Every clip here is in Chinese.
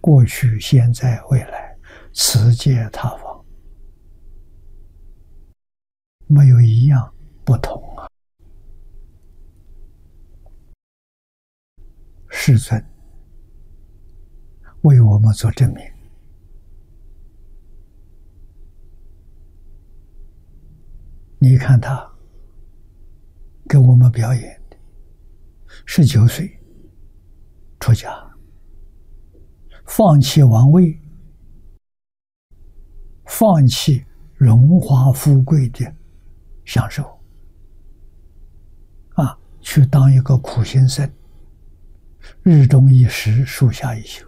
过去、现在、未来，此界他方，没有一样不同啊！世尊为我们做证明。你看他给我们表演的，19岁出家，放弃王位，放弃荣华富贵的享受，去当一个苦行僧，日中一时，树下一宿，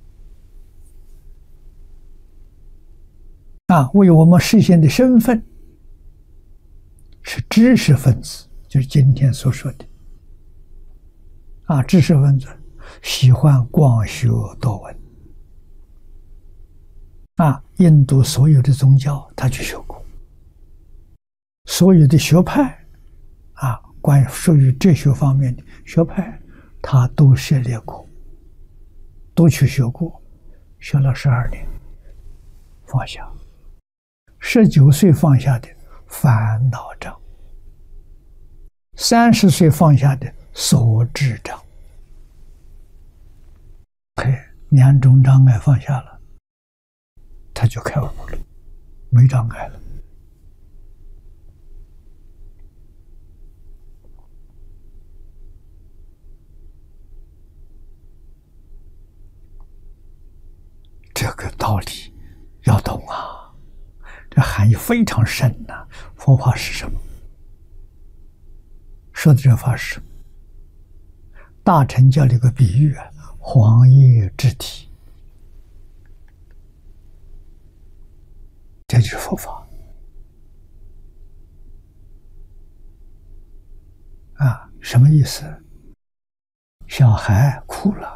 为我们实现的身份是知识分子，就是今天所说的知识分子喜欢广学多闻印度所有的宗教他去学过，所有的学派关于属于哲学方面的学派他都涉猎过，都去学过，学了12年放下，19岁放下的烦恼障，30岁放下的所知障，2种障碍放下了，他就开悟了，没障碍了。这个道理要懂啊，这含义非常深呐。佛法是什么？说的这法是什么？大乘教的一个比喻黄叶之体，这就是佛法什么意思？小孩哭了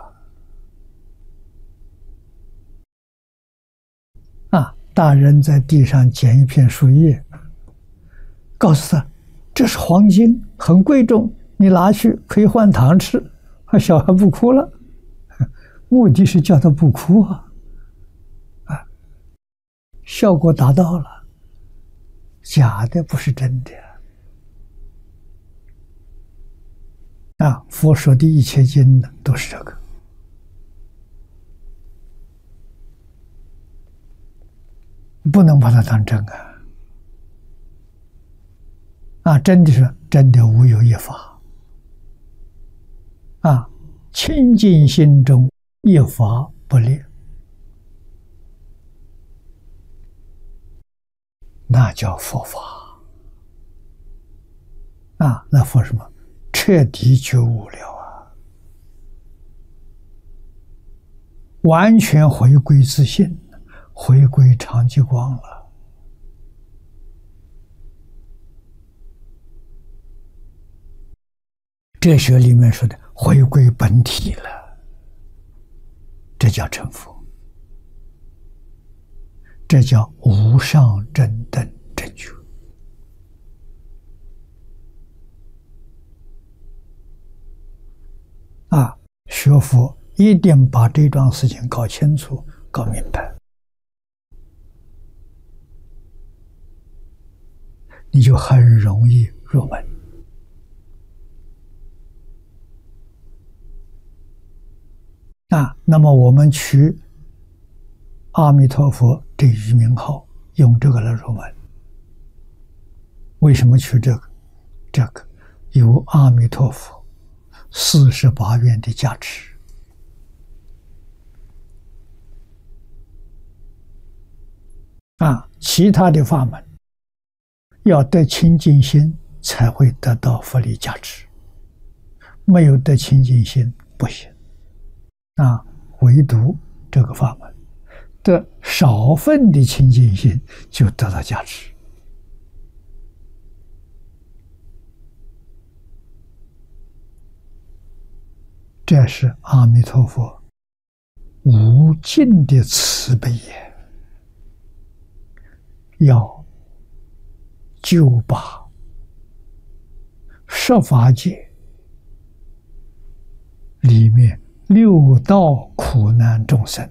大人在地上捡一片树叶，告诉他这是黄金，很贵重，你拿去可以换糖吃。小孩不哭了，目的是叫他不哭效果达到了，假的不是真的佛说的一切经都是这个不能把它当真真的是真的无有一法清净心中一法不裂，那叫佛法那佛什么？彻底觉悟了完全回归自信，回归常寂光了。哲学里面说的回归本体了，这叫成佛，这叫无上正等正觉学佛一定把这桩事情搞清楚搞明白，你就很容易入门那么我们取阿弥陀佛这一名号，用这个来入门。为什么取这个？这个有阿弥陀佛48愿的加持其他的法门要得清净心才会得到佛力加持，没有得清净心不行唯独这个法门得少分的清净心就得到加持这是阿弥陀佛无尽的慈悲也，要救拔十法界里面6道苦难众生